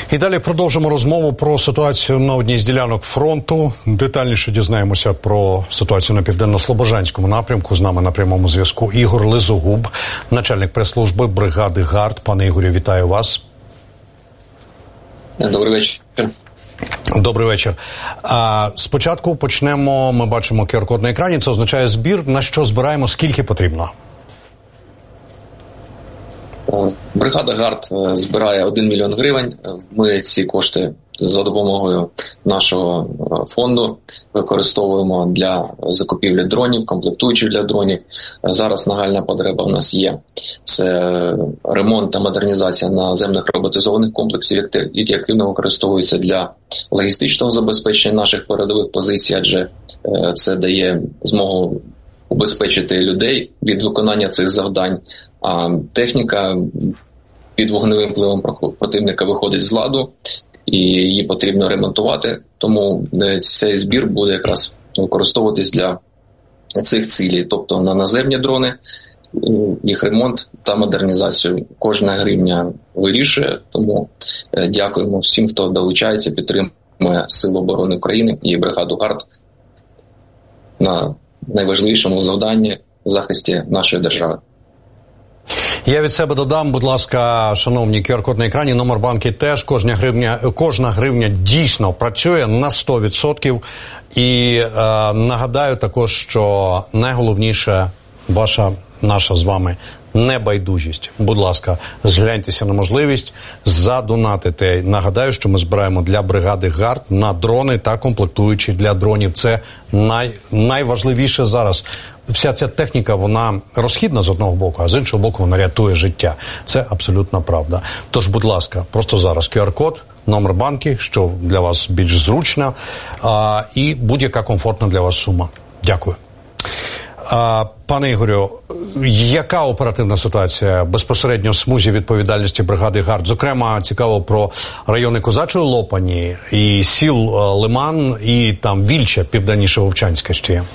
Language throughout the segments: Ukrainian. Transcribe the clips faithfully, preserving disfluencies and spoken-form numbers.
І далі продовжимо розмову про ситуацію на одній з ділянок фронту. Детальніше дізнаємося про ситуацію на Південно-Слобожанському напрямку. З нами на прямому зв'язку Ігор Лизогуб, начальник прес-служби бригади ГАРД. Пане Ігорю, вітаю вас. Добрий вечір. Добрий вечір. А, спочатку почнемо, ми бачимо ку ар-код на екрані, це означає збір. На що збираємо, скільки потрібно? Бригада ГАРД збирає один мільйон гривень. Ми ці кошти за допомогою нашого фонду використовуємо для закупівлі дронів, комплектуючих для дронів. Зараз нагальна потреба в нас є. Це ремонт та модернізація наземних роботизованих комплексів, які активно використовуються для логістичного забезпечення наших передових позицій, адже це дає змогу убезпечити людей від виконання цих завдань. А техніка під вогневим впливом противника виходить з ладу, і її потрібно ремонтувати, тому цей збір буде якраз використовуватись для цих цілей, тобто на наземні дрони, їх ремонт та модернізацію. Кожна гривня вирішує, тому дякуємо всім, хто долучається, підтримує Сили оборони України і бригаду ГАРД на найважливішому завданні – захисті нашої держави. Я від себе додам, будь ласка, шановні, ку ар-код на екрані, номер банки теж, кожна гривня, кожна гривня дійсно працює на сто відсотків. І е, нагадаю також, що найголовніше ваша, наша з вами небайдужість. Будь ласка, згляньтеся на можливість задонатити. Нагадаю, що ми збираємо для бригади ГАРД на дрони та комплектуючі для дронів. Це най, найважливіше зараз. Вся ця техніка, вона розхідна з одного боку, а з іншого боку вона рятує життя. Це абсолютно правда. Тож, будь ласка, просто зараз ку ар-код, номер банки, що для вас більш зручно, а, і будь-яка комфортна для вас сума. Дякую. А, пане Ігорю, яка оперативна ситуація безпосередньо в смузі відповідальності бригади ГАРД? Зокрема, цікаво про райони Козачої Лопані і сіл Лиман і там Вільча, південніше Вовчанська ще є.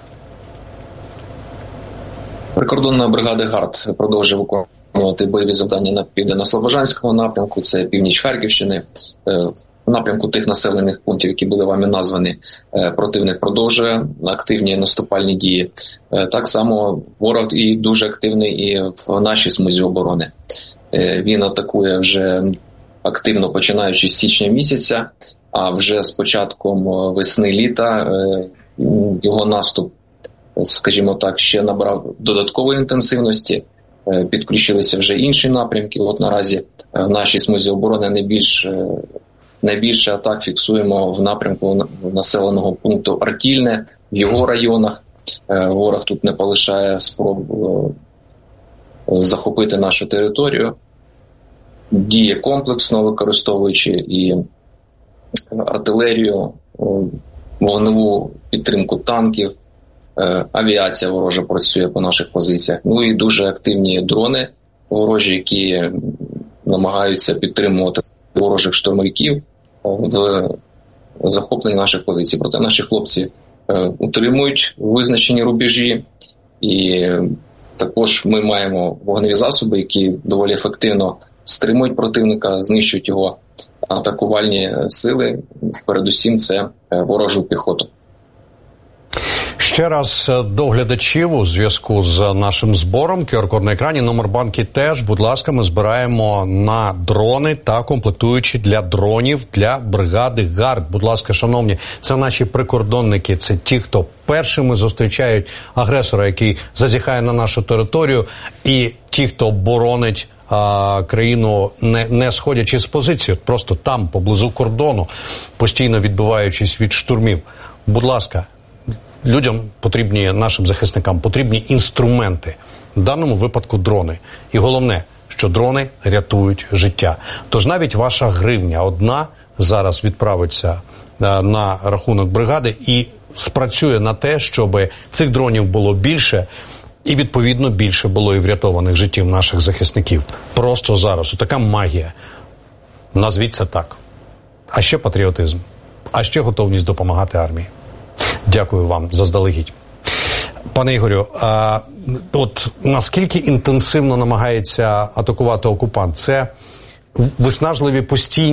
Прикордонна бригада ГАРД продовжує виконувати бойові завдання на Південно-Слобожанському напрямку, це північ Харківщини. В напрямку тих населених пунктів, які були вами названі, противник продовжує активні наступальні дії. Так само ворог і дуже активний і в нашій смузі оборони. Він атакує вже активно, починаючи з січня місяця, а вже з початком весни-літа його наступ, скажімо так, ще набрав додаткової інтенсивності, підключилися вже інші напрямки. От наразі в нашій смузі оборони найбільш, найбільше атак фіксуємо в напрямку населеного пункту Артільне, в його районах. Ворог тут не полишає спроб захопити нашу територію. Діє комплексно, використовуючи і артилерію, вогневу підтримку танків. Авіація ворожа працює по наших позиціях. Ну і дуже активні дрони ворожі, які намагаються підтримувати ворожих штурмовиків в захопленні наших позицій. Проте наші хлопці утримують визначені рубежі, і також ми маємо вогневі засоби, які доволі ефективно стримують противника, знищують його атакувальні сили. Передусім це ворожу піхоту. Ще раз до глядачів у зв'язку з нашим збором. ку ар-код на екрані, номер банки теж. Будь ласка, ми збираємо на дрони та комплектуючі для дронів для бригади ГАРД. Будь ласка, шановні, це наші прикордонники, це ті, хто першими зустрічають агресора, який зазіхає на нашу територію, і ті, хто боронить а, країну, не, не сходячи з позиції, просто там, поблизу кордону, постійно відбиваючись від штурмів. Будь ласка, людям потрібні, нашим захисникам потрібні інструменти. В даному випадку дрони. І головне, що дрони рятують життя. Тож навіть ваша гривня одна зараз відправиться на рахунок бригади і спрацює на те, щоб цих дронів було більше і, відповідно, більше було і врятованих життів наших захисників. Просто зараз. Отака магія. Назвіть це так. А ще патріотизм. А ще готовність допомагати армії. Дякую вам заздалегідь. Пане Ігорю, а от наскільки інтенсивно намагається атакувати окупант? Це виснажливі постійні